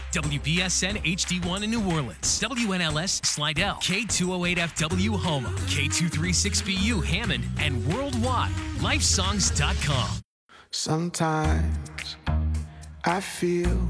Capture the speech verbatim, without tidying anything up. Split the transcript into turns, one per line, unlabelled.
W B S N H D one in New Orleans, W N L S Slidell, K two oh eight F W Houma, K two thirty-six B U Hammond, and worldwide, lifesongs dot com.
Sometimes I feel